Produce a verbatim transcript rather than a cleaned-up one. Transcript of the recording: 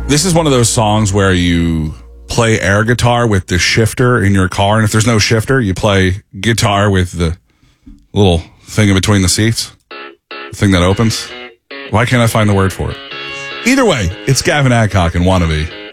This is one of those songs where you play air guitar with the shifter in your car, and if there's no shifter, you play guitar with the little thing in between the seats, the thing that opens. Why can't I find the word for it? Either way, it's Gavin Adcock and Wannabe.